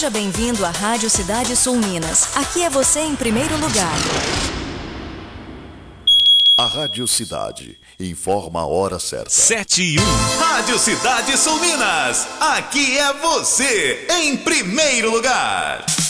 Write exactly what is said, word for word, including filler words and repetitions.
Seja bem-vindo à Rádio Cidade Sul Minas. Aqui é você em primeiro lugar. A Rádio Cidade informa a hora certa. Sete e um. Rádio Cidade Sul Minas. Aqui é você em primeiro lugar.